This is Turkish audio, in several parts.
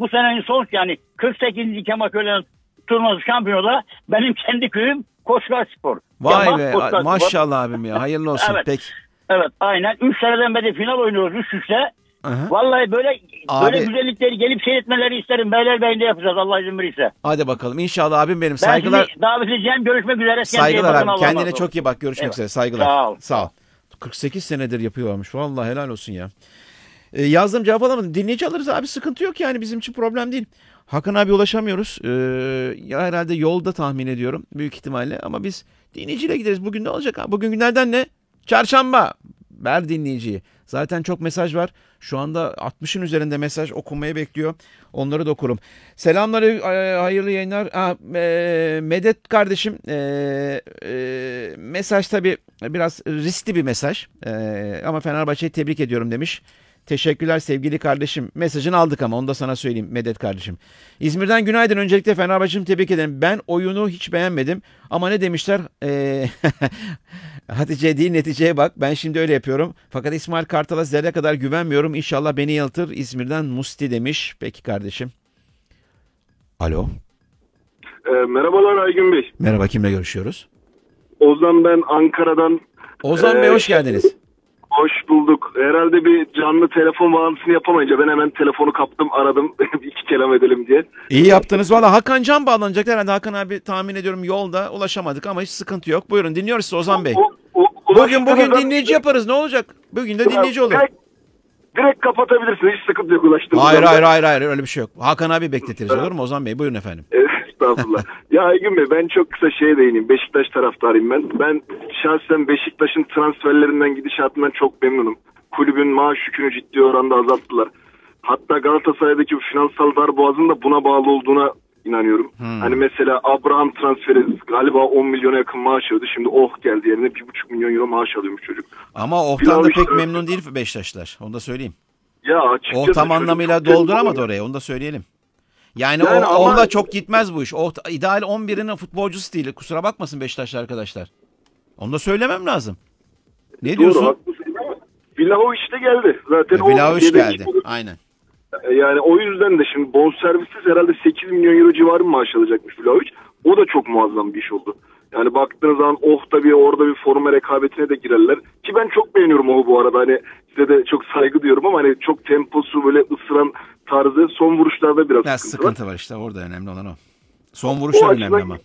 bu senenin son yani 48. Kemalköylü'nün turnuvası şampiyonu benim kendi köyüm Koçlarspor. Vay be maşallah abim ya, hayırlı olsun. Evet. Peki. Evet aynen 3 seneden beri final oynuyoruz üst üste. Aha. Vallahi böyle Abi, güzellikleri gelip seyretmeleri isterim. Beylerbeyi'nde yapacağız Allah izin verirse. hadi bakalım inşallah abim benim. Saygılar. Ben sizi davet edeceğim. Görüşmek üzere. Saygılar abi. Kendine çok iyi bak. Görüşmek üzere. Saygılar. Sağ ol. Sağ ol. 48 senedir yapıyormuş. Vallahi helal olsun ya. Yazdım cevap alamadım. Dinleyici alırız abi, sıkıntı yok yani, bizim için problem değil. Hakan abi ulaşamıyoruz. Ya herhalde yolda tahmin ediyorum büyük ihtimalle, ama biz dinleyiciyle gideriz. Bugün ne olacak abi? Bugün günlerden ne? Çarşamba. Ver dinleyiciyi. Zaten çok mesaj var. Şu anda 60'ın üzerinde mesaj okunmayı bekliyor. Onları da okurum. Selamlar, hayırlı yayınlar. Medet kardeşim, mesaj tabii biraz riskli bir mesaj. Ama Fenerbahçe'yi tebrik ediyorum demiş. Teşekkürler sevgili kardeşim. Mesajını aldık ama onu da sana söyleyeyim Medet kardeşim. İzmir'den günaydın. Öncelikle Fenerbahçe'mi tebrik ederim. Ben oyunu hiç beğenmedim. Ama ne demişler? Hatice değil neticeye bak. Ben şimdi öyle yapıyorum. Fakat İsmail Kartal'a zerre kadar güvenmiyorum. İnşallah beni yanıltır. İzmir'den Musti demiş. Peki kardeşim. Alo. Merhabalar Aygün Bey. Merhaba, kimle görüşüyoruz? Ozan, ben Ankara'dan. Ozan Bey hoş geldiniz. Hoş bulduk. Herhalde bir canlı telefon bağlantısını yapamayınca ben hemen telefonu kaptım, aradım 2 kelam edelim diye. İyi yaptınız. Valla Hakan Can bağlanacak herhalde. Hakan abi tahmin ediyorum yolda, ulaşamadık ama hiç sıkıntı yok. Buyurun, dinliyoruz sizi Ozan Bey. Bugün dinleyici yaparız, ne olacak? Bugün de dinleyici olur. Direkt kapatabilirsin, hiç sıkıntı yok, ulaştım. Hayır öyle bir şey yok. Hakan abi bekletiriz, olur mu Ozan Bey? Buyurun efendim. Estağfurullah. Ya Aygün Bey, ben çok kısa şeye değineyim. Beşiktaş taraftarıyım ben. Ben şahsen Beşiktaş'ın transferlerinden, gidişatından çok memnunum. Kulübün maaş yükünü ciddi oranda azalttılar. Hatta Galatasaray'daki bu finansal darboğazın da buna bağlı olduğuna inanıyorum. Hani mesela Abraham transferi galiba 10 milyona yakın maaş alıyordu. Şimdi geldi yerine 1,5 milyon euro maaş alıyormuş çocuk. Ama Oh'tan da pek memnun değil Beşiktaşlar. Onu da söyleyeyim. Ya açıkçası tam anlamıyla dolduramadı oraya. Onu da söyleyelim. Yani onda çok gitmez bu iş. İdeal 11'in futbolcusu değil. Kusura bakmasın Beşiktaşlı arkadaşlar. Onu da söylemem lazım. Ne diyorsun? Doğru, Vlahovic de geldi. Zaten Vlahovic geldi. Aynen. Yani o yüzden de şimdi bonservissiz herhalde 8 milyon euro civarı maaş alacakmış Vlahovic. O da çok muazzam bir iş oldu. Yani baktığınız zaman orada bir forma rekabetine de girerler. Ki ben çok beğeniyorum bu arada. Hani size de çok saygı duyuyorum ama hani çok temposu, böyle ısıran tarzı, son vuruşlarda biraz sıkıntı var işte, orada önemli olan o. Son vuruşlar önemli ama.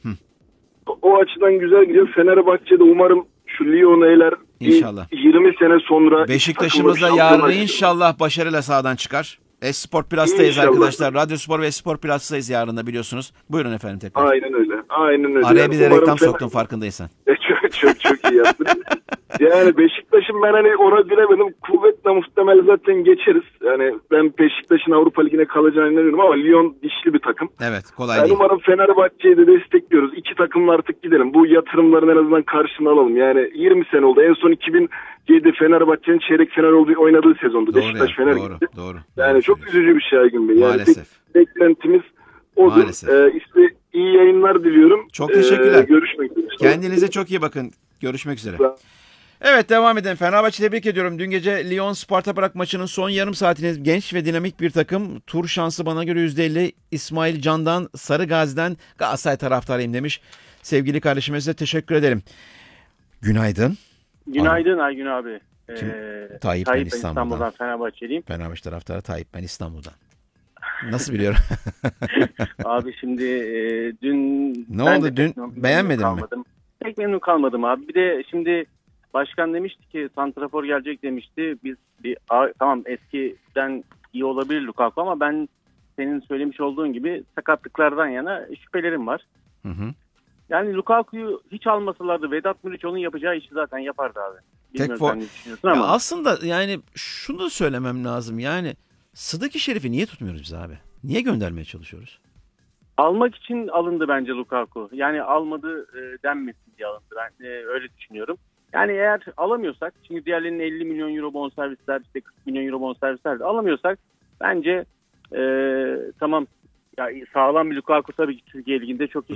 O açıdan güzel gidiyor. Fenerbahçe'de umarım şu Lyon'u eler. İnşallah. 20 sene sonra Beşiktaş'ımız da yarın inşallah başarıyla sahadan çıkar. Espor Plus'tayız arkadaşlar. Radyo Spor ve Espor Plus'tayız yarın da, biliyorsunuz. Buyurun efendim tekrar. Aynen öyle. Araya bir de reklam soktum farkındaysan. Çok iyi yaptın. Yani Beşiktaş'ın ben hani ona bilemedim. Kuvvetle muhtemel zaten geçeriz. Yani ben Beşiktaş'ın Avrupa Ligi'ne kalacağını inanıyorum ama Lyon dişli bir takım. Evet, kolay değil. Umarım Fenerbahçe'yi de destekliyoruz. 2 takımla artık gidelim. Bu yatırımların en azından karşılığını alalım. Yani 20 sene oldu. En son 2007 Fenerbahçe'nin çeyrek final oynadığı sezondu. Beşiktaş Fener gitti. Doğru. Yani çok üzücü bir şey Aygün Bey. Yani maalesef. Beklentimiz odur. İşte iyi yayınlar diliyorum. Çok teşekkürler. Görüşmek üzere. Kendinize çok iyi bakın. Görüşmek üzere. Evet, devam edelim. Fenerbahçe tebrik ediyorum. Dün gece Lyon Sparta Prag maçının son yarım saatinde genç ve dinamik bir takım. Tur şansı bana göre %50. İsmail Can'dan, Sarı Gazi'den Galatasaray taraftarıyım demiş. Sevgili kardeşime size teşekkür ederim. Günaydın. Günaydın Aygün abi. Tayyip ben İstanbul'dan. Fenerbahçeliyim. Fenerbahçe taraftarı Tayyip ben İstanbul'dan. Nasıl biliyorum? Abi şimdi dün... Ne oldu dün? Beğenmedin mi? Pek memnun kalmadım abi. Bir de şimdi başkan demişti ki santrafor gelecek demişti. Biz tamam eskiden iyi olabilir Lukaku ama ben senin söylemiş olduğun gibi sakatlıklardan yana şüphelerim var. Hı. Yani Lukaku'yu hiç almasalardı Vedat Muriç onun yapacağı işi zaten yapardı abi. Bilmiyorum sen ne düşünüyorsun ama. Aslında yani şunu da söylemem lazım. Yani Sıdık-ı Şerif'i niye tutmuyoruz biz abi? Niye göndermeye çalışıyoruz? Almak için alındı bence Lukaku. Yani almadı denmesin diye alındı. Ben öyle düşünüyorum. Yani eğer alamıyorsak, çünkü diğerlerinin 50 milyon euro bonservisler, işte 40 milyon euro bonservisler de alamıyorsak bence tamam. Ya sağlam bir Lukaku tabii ki Türkiye Ligi'nde çok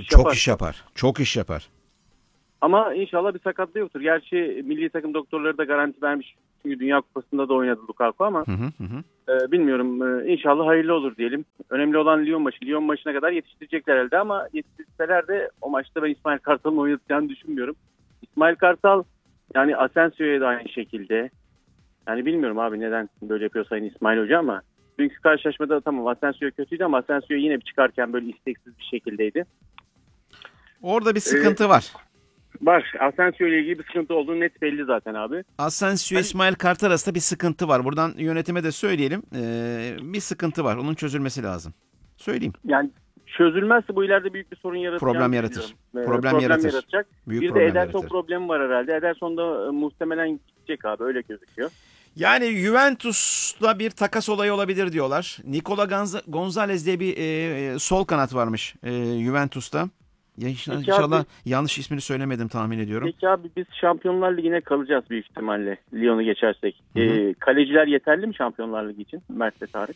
iş yapar. Ama inşallah bir sakatlığı yoktur. Gerçi milli takım doktorları da garanti vermiş. Çünkü Dünya Kupası'nda da oynadı Lukaku ama bilmiyorum. İnşallah hayırlı olur diyelim. Önemli olan Lyon maçı. Lyon maçına kadar yetiştirecekler herhalde ama yetiştirseler de o maçta ben İsmail Kartal'ın oynatacağını düşünmüyorum. İsmail Kartal yani Asensio'ya da aynı şekilde. Yani bilmiyorum abi neden böyle yapıyor Sayın İsmail Hoca ama dünkü karşılaşmada tamam Asensio kötüydü ama Asensio yine bir çıkarken böyle isteksiz bir şekildeydi. Orada bir sıkıntı var. Var. Asensio ile ilgili bir sıkıntı olduğunu net belli zaten abi. Asensio İsmail Kartal arasında bir sıkıntı var. Buradan yönetime de söyleyelim. Bir sıkıntı var. Onun çözülmesi lazım. Söyleyeyim. Yani çözülmezse bu ileride büyük bir sorun yaratacak. Problem yaratır. Problem yaratacak. Büyük bir de Ederson problemi var herhalde. Ederson da muhtemelen gidecek abi. Öyle gözüküyor. Yani Juventus'ta bir takas olayı olabilir diyorlar. Nicola Gonzalez diye bir sol kanat varmış Juventus'ta. İnşallah yanlış ismini söylemedim tahmin ediyorum. Peki abi biz Şampiyonlar Ligi'ne kalacağız büyük ihtimalle Lyon'u geçersek. Kaleciler yeterli mi Şampiyonlar Ligi için Mert ve Tarık?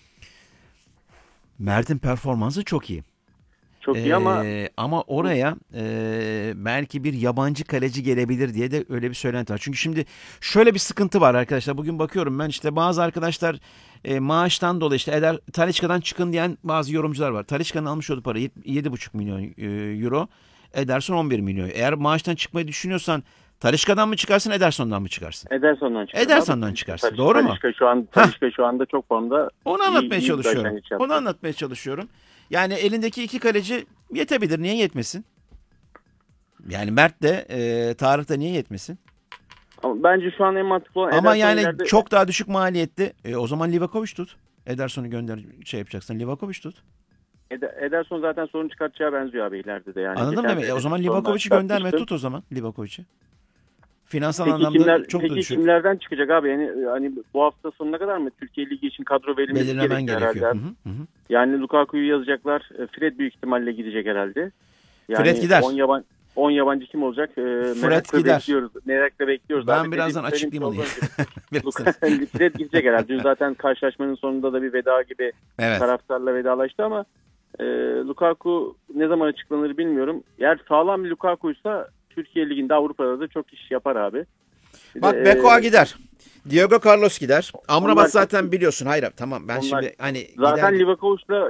Mert'in performansı çok iyi. Çok iyi ama oraya belki bir yabancı kaleci gelebilir diye de öyle bir söylenti var. Çünkü şimdi şöyle bir sıkıntı var arkadaşlar. Bugün bakıyorum ben işte bazı arkadaşlar maaştan dolayı işte Talisca'dan çıkın diyen bazı yorumcular var. Talisca'nın almış olduğu para 7,5 milyon euro. Ederson 11 milyon. Eğer maaştan çıkmayı düşünüyorsan Talisca'dan mı çıkarsın Ederson'dan mı çıkarsın? Ederson'dan çıkarsın. Doğru mu? Talisca şu anda çok formda. Onu anlatmaya çalışıyorum. Yani elindeki iki kaleci yetebilir. Niye yetmesin? Yani Mert de Tarık da niye yetmesin? Ama bence şu an en mantıklı olan ama yani ileride... çok daha düşük maliyetli. O zaman Livakovic tut. Ederson'u gönder yapacaksan Livakovic tut. Ederson zaten sorun çıkartacağı benziyor abi ileride de yani. Anladın mı? O zaman Livakovic'i gönderme. Tut o zaman Livakovic'i. Finansal anlamda çok da düşük. Peki kimlerden çıkacak abi? Yani hani bu hafta sonuna kadar mı Türkiye Ligi için kadro verilmesi gerekiyor. Yani Lukaku'yu yazacaklar. Fred büyük ihtimalle gidecek herhalde. Yani Fred gider. 10 yabancı kim olacak? Fred gider. Merakla bekliyoruz. Ben birazdan açıklayayım onu. Fred gidecek herhalde. Dün zaten karşılaşmanın sonunda da bir veda gibi taraftarla vedalaştı ama Lukaku ne zaman açıklanır bilmiyorum. Eğer sağlam bir Lukaku'ysa Türkiye Ligi'nde Avrupa'da da çok iş yapar abi. Bak Beko'a gider. Diego Carlos gider. Amrabat zaten biliyorsun. Hayır tamam ben şimdi hani zaten Livakovic'la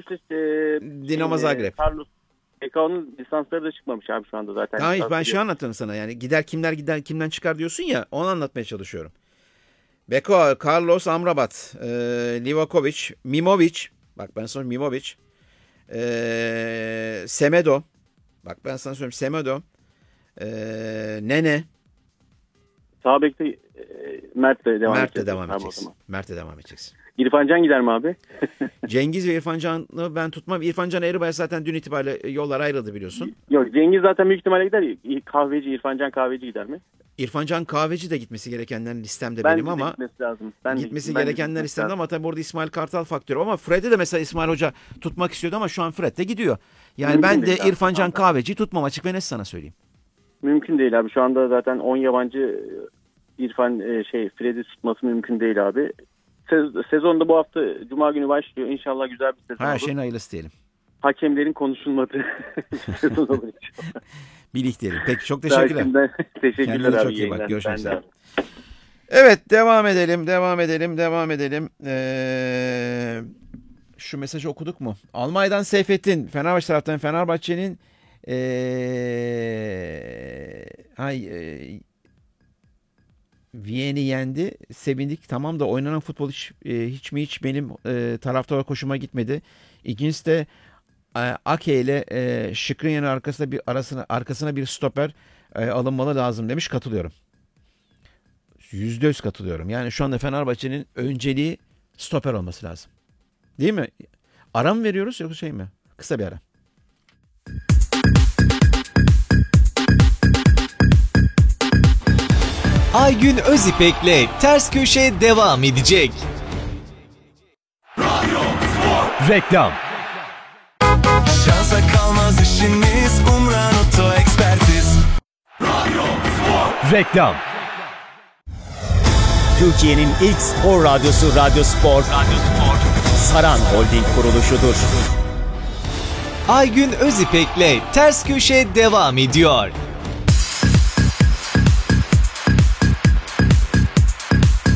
Dinamo Zagreb. Carlos Beko'nun lisansları da çıkmamış abi şu anda zaten. Hayır ben şu anlatıyorum sana yani kimler kimden çıkar diyorsun ya onu anlatmaya çalışıyorum. Beko, Carlos, Amrabat, Livakovic, Mimovic. Bak ben sana Mimovic. Semedo. Bak ben sana söyleyeyim Semedo. Nene. Sağ bekte Mert'le devam edeceksin. İrfan Can gider mi abi? Cengiz ve İrfan Can'ı ben tutmam. İrfan Can Eğribay zaten dün itibariyle yollar ayrıldı biliyorsun. Yok Cengiz zaten büyük ihtimalle gider. İrfan Can Kahveci gider mi? İrfan Can Kahveci de gitmesi gerekenlerin listemde benim ama gitmesi lazım. Gitmesi gerekenler listemde ama tabii burada İsmail Kartal faktörü ama Fred'i de mesela İsmail Hoca tutmak istiyordu ama şu an Fred de gidiyor. Yani mümkün ben de İrfan Can Kahveci'yi tutmam açık ve net sana söyleyeyim. Mümkün değil abi. Şu anda zaten 10 yabancı Fred'i tutması mümkün değil abi. Sezonda bu hafta Cuma günü başlıyor. İnşallah güzel bir sezon olur. Her şeyin hayırlısı diyelim. Hakemlerin konuşulmadığı sezon olur inşallah. Birlik diyelim. Peki çok teşekkürler. Teşekkürler kendine abi. Çok iyi bak. Görüşmek üzere. Evet devam edelim. Şu mesajı okuduk mu? Almanya'dan Seyfettin. Fenerbahçe taraftan Fenerbahçe'nin Viyen'i yendi. Sevindik. Tamam da oynanan futbol hiç benim taraftar hoşuma gitmedi. İkincisi de Ake ile Skriniar'ın arkasına bir stoper alınmalı lazım demiş. Katılıyorum. %100 katılıyorum. Yani şu anda Fenerbahçe'nin önceliği stoper olması lazım. Değil mi? Ara mı veriyoruz yoksa şey mi? Kısa bir ara. Aygün Özipek'le Ters Köşe devam edecek. Reklam. Şansa kalmaz işiniz, Umran Oto Ekspertiz. Reklam. Türkiye'nin ilk spor radyosu Radyo Spor, Saran Holding kuruluşudur. Aygün Özipek'le Ters Köşe devam ediyor.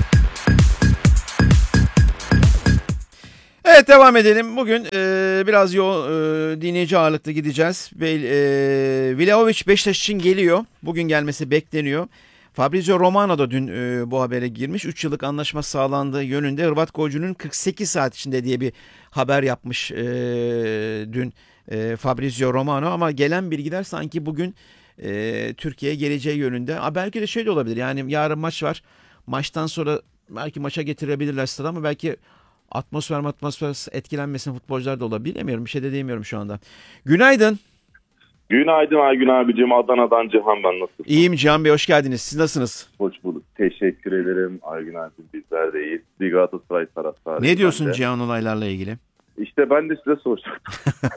devam edelim. Bugün biraz dinleyici ağırlıklı gideceğiz. Vlahovic Beşiktaş için geliyor. Bugün gelmesi bekleniyor. Fabrizio Romano da dün bu habere girmiş. 3 yıllık anlaşma sağlandığı yönünde Hırvat golcünün 48 saat içinde diye bir haber yapmış dün Fabrizio Romano. Ama gelen bilgiler sanki bugün Türkiye'ye geleceği yönünde. Belki de şey de olabilir. Yani yarın maç var. Maçtan sonra belki maça getirebilirler sıra ama belki atmosfer etkilenmesin futbolcular da olabilir. Bilemiyorum. Bir şey de diyemiyorum şu anda. Günaydın. Günaydın Aygün abicim. Adana'dan Cihan ben. Nasılsın? İyiyim Cihan Bey. Hoş geldiniz. Siz nasılsınız? Hoş bulduk. Teşekkür ederim Aygün abicim. Bizler de iyiyiz. Bir Galatasaray taraftarıyım. Ne diyorsun Cihan olaylarla ilgili? İşte ben de size soracaktım.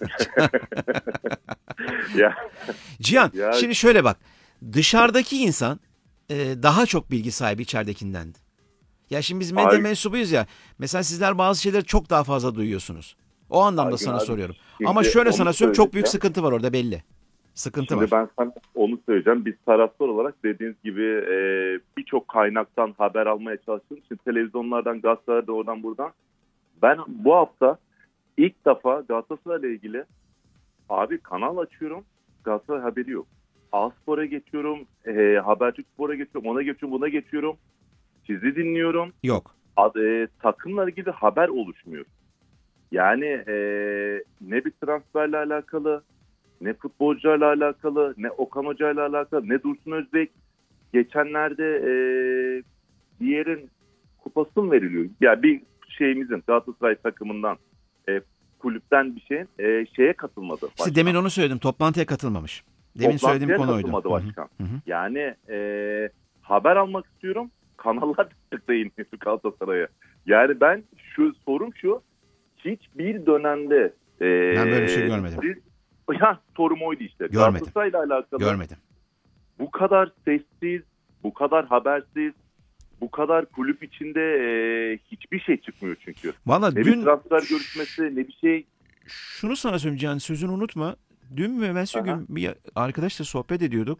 Cihan şimdi şöyle bak. Dışarıdaki insan daha çok bilgi sahibi içeridekindendi. Ya şimdi biz medya mensubuyuz ya. Mesela sizler bazı şeyleri çok daha fazla duyuyorsunuz. O anlamda Aygün sana abi, soruyorum. Ama şöyle sana söyleyeyim, çok büyük sıkıntı var orada belli. Sıkıntı var. Ben sana onu söyleyeceğim. Biz taraftar olarak dediğiniz gibi birçok kaynaktan haber almaya çalıştığımız için televizyonlardan, gazetelerde oradan buradan. Ben bu hafta ilk defa Galatasaray'la ilgili abi kanal açıyorum. Galatasaray haberi yok. A-Spor'a geçiyorum. Habertürk Spor'a geçiyorum. Ona geçiyorum. Buna geçiyorum. Sizi dinliyorum. Yok. Takımla ilgili haber oluşmuyor. Yani ne bir transferle alakalı, ne futbolcularla alakalı, ne Okan Hoca'yla alakalı, ne Dursun Özbek. Geçenlerde bir yerin kupası mı veriliyor? Yani bir şeyimizin Galatasaray takımından kulüpten bir şeyin şeye katılmadı. İşte demin onu söyledim. Toplantıya katılmamış. Demin söylediğim konu oydu. Katılmadı başkan. Hı hı. Yani haber almak istiyorum. Kanallar da iniyor Galatasaray'a. Yani ben sorum şu. Hiçbir dönemde ben böyle bir şey görmedim. Sorum oydu işte. Görmedim. Galatasaray'la alakalı. Görmedim. Bu kadar sessiz, bu kadar habersiz, bu kadar kulüp içinde hiçbir şey çıkmıyor çünkü. Vallahi ne dün bir transfer görüşmesi, ne bir şey. Şunu sana söyleyeyim Cihan, sözünü unutma. Dün ve evvelsi gün bir arkadaşla sohbet ediyorduk.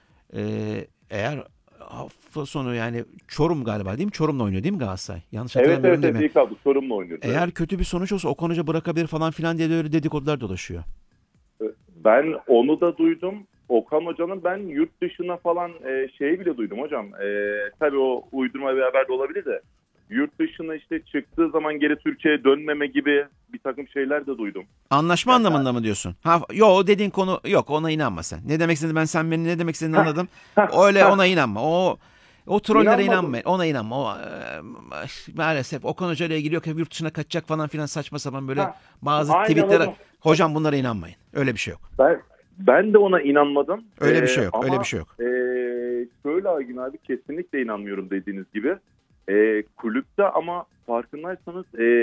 Eğer hafta sonu yani Çorum galiba değil mi? Çorum'la oynuyor değil mi Galatasaray? Yanlış hatırlamıyorum değil mi? Evet. İlk Çorum'la oynuyor. Eğer kötü bir sonuç olsa Okan Hoca bırakabilir falan filan diye de öyle dedikodular dolaşıyor. Ben onu da duydum. Okan Hoca'nın ben yurt dışına falan şeyi bile duydum hocam. Tabii o uydurma bir haber de olabilir de. Yurt dışına işte çıktığı zaman geri Türkiye'ye dönmeme gibi bir takım şeyler de duydum. Anlaşma anlamında mı diyorsun? O dediğin konu yok, ona inanma sen. Ne demek istediğini sen beni ne demek istediğini anladım. Öyle ona inanma. O trollere inanma. Ona inanma. Maalesef Okan Hoca ile ilgili yok. Yurt dışına kaçacak falan filan saçma sapan böyle bazı tweetlere. Hocam bunlara inanmayın. Öyle bir şey yok. Ben de ona inanmadım. Öyle bir şey yok. Öyle bir şey yok. Şöyle Aygün abi kesinlikle inanmıyorum dediğiniz gibi. Kulüpte ama farkındaysanız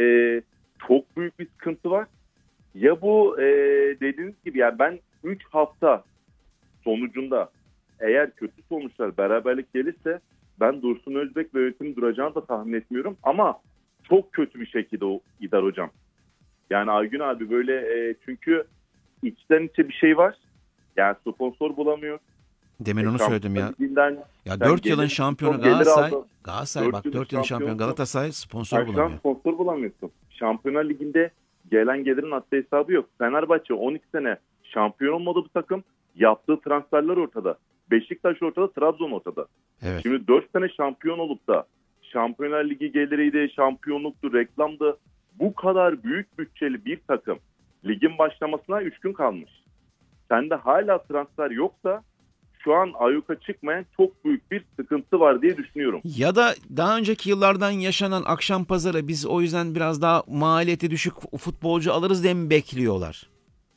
çok büyük bir sıkıntı var. Ya bu dediğiniz gibi yani ben 3 hafta sonucunda eğer kötü sonuçlar beraberlik gelirse ben Dursun Özbek ve yönetimin duracağını da tahmin etmiyorum. Ama çok kötü bir şekilde o gider hocam. Yani Aygün abi böyle çünkü içten içe bir şey var. Yani sponsor bulamıyor. Demin onu söyledim ya. Ya 4 yılın şampiyonu Galatasaray bak 4 yılın şampiyonu Galatasaray sponsor bulamıyor. Sponsor bulamıyorsun. Şampiyonlar Ligi'nde gelen gelirin haddi hesabı yok. Fenerbahçe 12 sene şampiyon olmadı bu takım. Yaptığı transferler ortada. Beşiktaş ortada, Trabzon ortada. Evet. Şimdi 4 sene şampiyon olup da Şampiyonlar Ligi geliriydi, şampiyonluktu, reklamdı. Bu kadar büyük bütçeli bir takım ligin başlamasına 3 gün kalmış. Sende hala transfer yoksa şu an ayyuka çıkmayan çok büyük bir sıkıntı var diye düşünüyorum. Ya da daha önceki yıllardan yaşanan akşam pazarı biz o yüzden biraz daha maliyeti düşük futbolcu alırız diye mi bekliyorlar?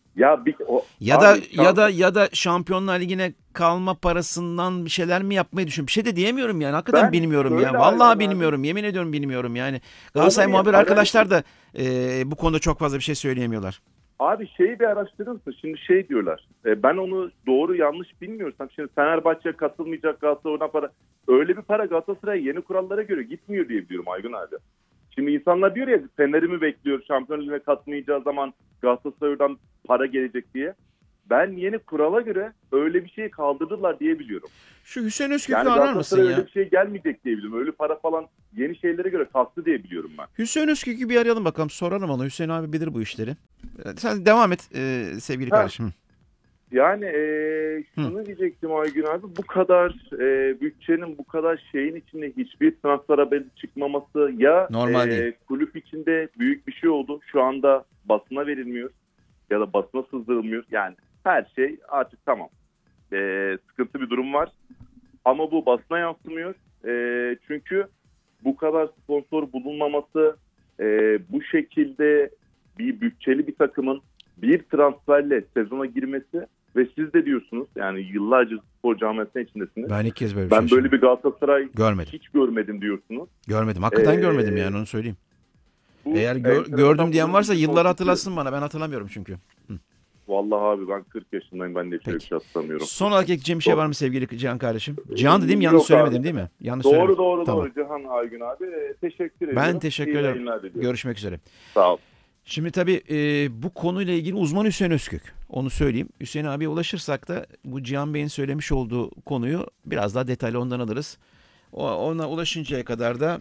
Ya da Şampiyonlar Ligi'ne kalma parasından bir şeyler mi yapmayı düşünüyor? Bir şey de diyemiyorum yani. Hakikaten bilmiyorum ya. Vallahi bilmiyorum. Yemin ediyorum bilmiyorum yani. Galatasaray muhabir arkadaşlar da bu konuda çok fazla bir şey söyleyemiyorlar. Abi şeyi bir araştırır mısın? Şimdi diyorlar. Ben onu doğru yanlış bilmiyorsam şimdi Fenerbahçe katılmayacak, Galatasaray oradan para. Öyle bir para Galatasaray'a yeni kurallara göre gitmiyor diye biliyorum Aygün abi. Şimdi insanlar diyor ya Fener'i mi bekliyor Şampiyonlar Ligi'ne katılmayacağı zaman Galatasaray'dan para gelecek diye. ben yeni kurala göre öyle bir şeyi kaldırdılar diye biliyorum. Şu Hüseyin Özkök'ü Yani arar mısın Galatasaray ya? öyle bir şey gelmeyecek diye biliyorum. Öyle para falan yeni şeylere göre kalktı diye biliyorum ben. Hüseyin Özkök'ü bir arayalım bakalım. Soralım ona. Hüseyin abi bilir bu işleri. Sen devam et sevgili kardeşim. Yani şunu diyecektim Aygün abi. Bu kadar bütçenin bu kadar şeyin içinde hiçbir transfer haberi çıkmaması ya Normal değil. kulüp içinde büyük bir şey oldu. Şu anda basına verilmiyor ya da basına sızdırılmıyor. Yani her şey artık tamam. Sıkıntı bir durum var. Ama bu basına yansımıyor. Çünkü bu kadar sponsor bulunmaması, bu şekilde bir bütçeli bir takımın bir transferle sezona girmesi ve siz de diyorsunuz yani yıllarca spor camiasının içindesiniz. Ben ilk kez böyle bir Ben şey böyle bir Galatasaray görmedim. hiç görmedim diyorsunuz. Görmedim. Hakikaten görmedim yani onu söyleyeyim. Bu Eğer enteresan gördüm diyen varsa bir yıllar konu. hatırlasın bana. Ben hatırlamıyorum çünkü. Vallahi abi ben 40 yaşındayım. Ben de hiç öyle bir şey hatırlamıyorum. Son olarak ekleyeceğim bir şey Doğru. var mı sevgili Cihan kardeşim? Cihan dediğim yanlış Yok söylemedim abi. değil mi? Yanlış söylemedim. Doğru Tamam. Cihan Aygün abi. Teşekkür ediyorum. Ben teşekkür İyi ederim. yayınlar diliyorum. Görüşmek üzere. Sağ ol. Şimdi tabii bu konuyla ilgili uzman Hüseyin Özkök. Onu söyleyeyim. Hüseyin abiye ulaşırsak da bu Cihan Bey'in söylemiş olduğu konuyu biraz daha detaylı ondan alırız. Ona ulaşıncaya kadar da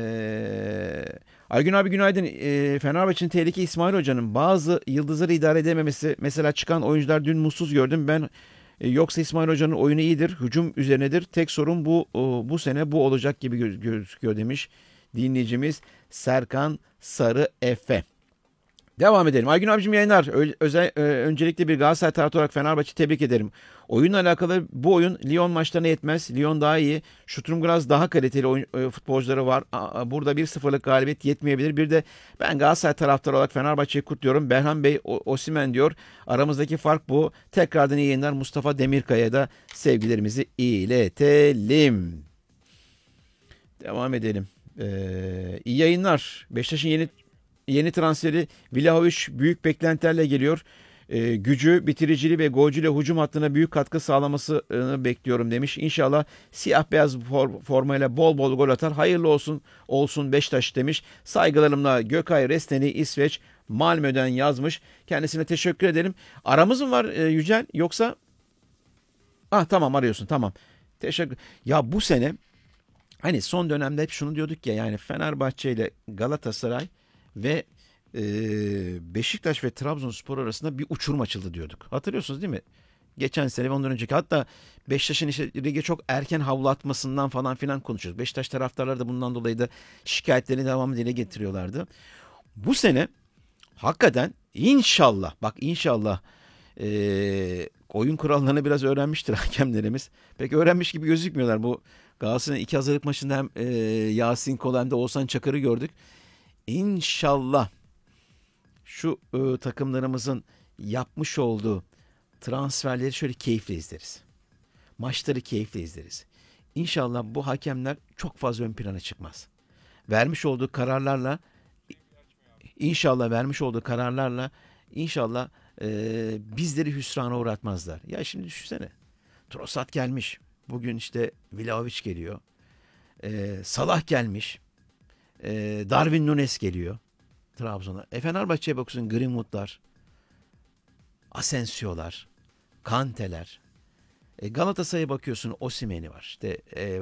Aygün abi günaydın. Fenerbahçe'nin tehlike İsmail Hoca'nın bazı yıldızları idare edememesi. Mesela çıkan oyuncular dün mutsuz gördüm. Ben yoksa İsmail Hoca'nın oyunu iyidir. Hücum üzerinedir. Tek sorun bu sene bu olacak gibi gözüküyor demiş dinleyicimiz Serkan Sarı Efe. Devam edelim. Aygün abicim yayınlar. Öncelikle bir Galatasaray taraftarı olarak Fenerbahçe'yi tebrik ederim. Oyunla alakalı bu oyun Lyon maçlarına yetmez. Lyon daha iyi. Sturm Graz daha kaliteli futbolcuları var. Burada 1-0'lık galibiyet yetmeyebilir. Bir de ben Galatasaray taraftarı olarak Fenerbahçe'yi kutluyorum. Berhan Bey Osimhen diyor. Aramızdaki fark bu. Tekrardan iyi yayınlar. Mustafa Demirkaya'ya da sevgilerimizi iletelim. Devam edelim. İyi yayınlar. Beşiktaş'ın yeni transferi Vlahovic büyük beklentilerle geliyor. Gücü, bitiriciliği ve golcüyle hücum hattına büyük katkı sağlamasını bekliyorum demiş. İnşallah siyah beyaz formayla bol bol gol atar. Hayırlı olsun Beşiktaş demiş. Saygılarımla Gökay Resteni İsveç Malmö'den yazmış. Kendisine teşekkür edelim. Aramız mı var Yücel yoksa? Tamam arıyorsun tamam. Teşekkür. Ya bu sene hani son dönemde hep şunu diyorduk ya yani Fenerbahçe ile Galatasaray ve Beşiktaş ve Trabzonspor arasında bir uçurum açıldı diyorduk. Hatırlıyorsunuz değil mi? Geçen sene ve ondan önceki hatta Beşiktaş'ın işte lige çok erken havlu atmasından falan filan konuşuyoruz. Beşiktaş taraftarları da bundan dolayı da şikayetlerini devamlı dile getiriyorlardı. Bu sene hakikaten inşallah oyun kurallarını biraz öğrenmiştir hakemlerimiz. Pek öğrenmiş gibi gözükmüyorlar. Bu Galatasaray'ın 2 hazırlık maçında hem Yasin Kol hem de Oğuzhan Çakır'ı gördük. İnşallah şu takımlarımızın yapmış olduğu transferleri şöyle keyifle izleriz. Maçları keyifle izleriz. İnşallah bu hakemler çok fazla ön plana çıkmaz. Vermiş olduğu kararlarla bizleri hüsrana uğratmazlar. Ya şimdi düşünsene. Trossard gelmiş. Bugün işte Vlahovic geliyor. Salah gelmiş. Darwin Núñez geliyor Trabzon'a. Fenerbahçe'ye bakıyorsun Greenwood'lar, Asensio'lar, Kante'ler. Galatasaray'a bakıyorsun Osimhen'i var. İşte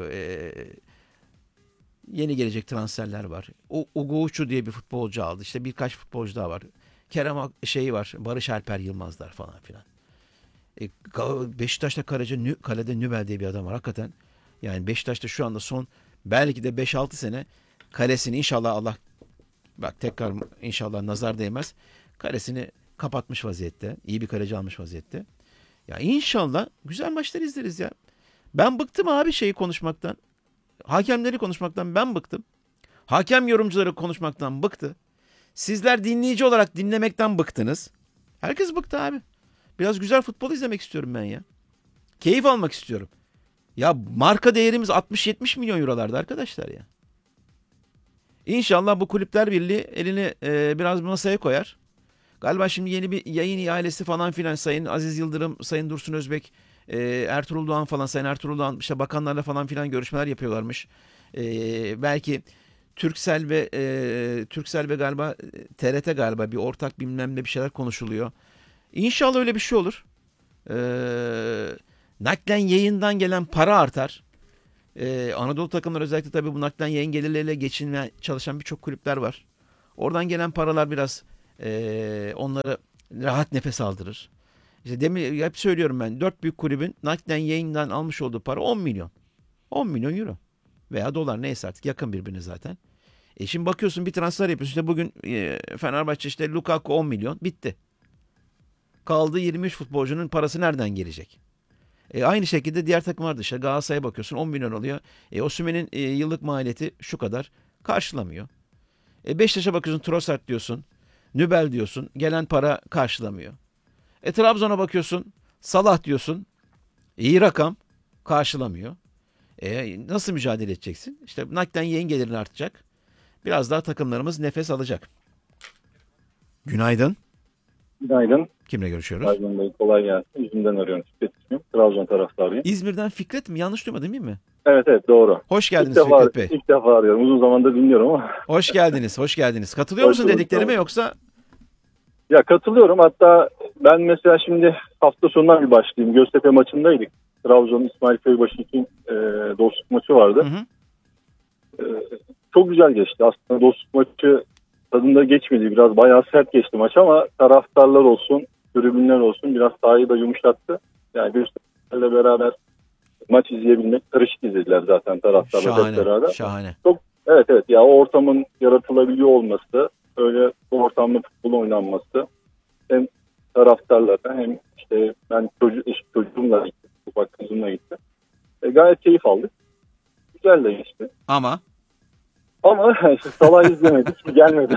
yeni gelecek transferler var. Ugoçu diye bir futbolcu aldı. İşte birkaç futbolcu daha var. Kerem var. Barış Alper Yılmazlar falan filan. Beşiktaş'ta kalede Nübel diye bir adam var hakikaten. Yani Beşiktaş'ta şu anda son belki de 5-6 sene kalesini inşallah Allah bak tekrar inşallah nazar değmez. Kalesini kapatmış vaziyette. İyi bir kaleci almış vaziyette. Ya inşallah güzel maçlar izleriz ya. Ben bıktım abi şeyi konuşmaktan. Hakemleri konuşmaktan ben bıktım. Hakem yorumcuları konuşmaktan bıktı. Sizler dinleyici olarak dinlemekten bıktınız. Herkes bıktı abi. Biraz güzel futbol izlemek istiyorum ben ya. Keyif almak istiyorum. Ya marka değerimiz 60-70 milyon eurolarda arkadaşlar ya. İnşallah bu Kulüpler Birliği elini biraz masaya koyar. Galiba şimdi yeni bir yayın ihalesi falan filan Sayın Aziz Yıldırım, Sayın Dursun Özbek, Ertuğrul Doğan falan Sayın Ertuğrul Doğan işte bakanlarla falan filan görüşmeler yapıyorlarmış. Belki Turkcell ve galiba TRT galiba bir ortak bilmem ne bir şeyler konuşuluyor. İnşallah öyle bir şey olur. Naklen yayından gelen para artar. Anadolu takımları özellikle tabii bu naklen yayın gelirleriyle geçinmeye çalışan birçok kulüpler var. Oradan gelen paralar biraz onları rahat nefes aldırır. İşte demin hep söylüyorum ben, 4 büyük kulübün naklen yayından almış olduğu para 10 milyon. 10 milyon euro veya dolar, neyse artık, yakın birbirine zaten. Şimdi bakıyorsun bir transfer yapıyorsun. İşte bugün Fenerbahçe işte Lukaku 10 milyon, bitti. Kaldı 23 futbolcunun parası nereden gelecek? Aynı şekilde diğer takımlar da işte Galatasaray'a bakıyorsun 10 milyon oluyor. Osimhen'in yıllık maliyeti şu kadar, karşılamıyor. Beşiktaş'a bakıyorsun Trossard diyorsun, Nübel diyorsun, gelen para karşılamıyor. Trabzon'a bakıyorsun Salah diyorsun, iyi rakam, karşılamıyor. Nasıl mücadele edeceksin? İşte nakden yayın gelirin artacak. Biraz daha takımlarımız nefes alacak. Günaydın. Günaydın. Kimle görüşüyoruz? Günaydın Bey, kolay gelsin. İzmir'den arıyorum. Fikret ismim. Trabzon taraftarıyım. İzmir'den Fikret mi? Yanlış duymadım değil mi? Evet doğru. Hoş geldiniz Fikret Bey. İlk defa arıyorum. Uzun zamandır dinliyorum ama. Hoş geldiniz. Katılıyor musun dediklerime yoksa? Ya katılıyorum. Hatta ben mesela şimdi hafta sonundan bir başlayayım. Göztepe maçındaydık. Trabzon İsmail Köybaşı için dostluk maçı vardı. Hı. Çok güzel geçti. Aslında dostluk maçı tadında geçmedi. Biraz bayağı sert geçti maç ama taraftarlar olsun, tribünler olsun biraz sahayı da yumuşattı. Yani Göztepe'yle beraber maç izleyebilmek, karışık izlediler zaten taraftarlar hep beraber. Şahane. Çok, evet ya, o ortamın yaratılabiliyor olması, öyle o ortamda futbol oynanması hem taraftarlarla hem işte ben çocuğumla gittim, ufak kızımla gittim. Gayet keyif aldık. Güzel de geçti. Ama işte Salah izlemedik, gelmedi.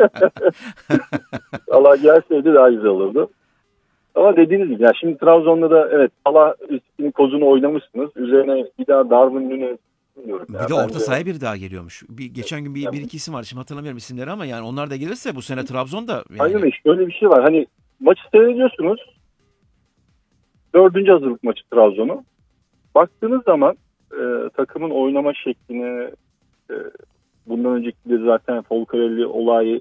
Salah gelseydi daha güzel olurdu. Ama dediğiniz gibi, yani şimdi Trabzon'da da evet Salah riskinin kozunu oynamışsınız. Üzerine bir daha Darwin Nunez bilmiyorum. Bir de orta sahaya bir daha geliyormuş. Geçen gün bir iki isim var. Şimdi hatırlamıyorum isimleri ama yani onlar da gelirse bu sene Trabzon'da. Yani... Hayır, işte öyle bir şey var. Hani maçı seyrediyorsunuz. 4. hazırlık maçı Trabzon'u. Baktığınız zaman takımın oynama şekline, bundan önceki de zaten Folcarelli olayı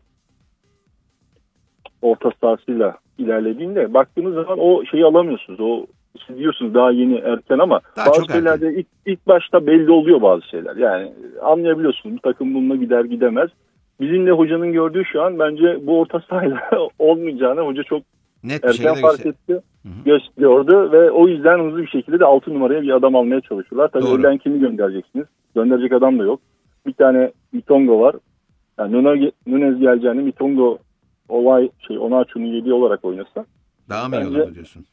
orta sahasıyla ilerlediğinde baktığınız zaman o şeyi alamıyorsunuz. O siz diyorsunuz daha yeni, erken ama daha bazı şeylerde ilk başta belli oluyor bazı şeyler. Yani anlayabiliyorsunuz. Bu takım bununla gider gidemez. Bizim de hocanın gördüğü şu an bence bu orta sahayla olmayacağını hoca çok net erken fark etti. Gösteriyordu ve o yüzden hızlı bir şekilde de 6 numaraya bir adam almaya çalışıyorlar. Tabii önden kimi göndereceksiniz? Gönderecek adam da yok. Bir tane Mitongo var. Yani Nunez geleceğini Mitongo Onaçu'nun yediği olarak oynasa. Daha mı iyi olur diyorsun?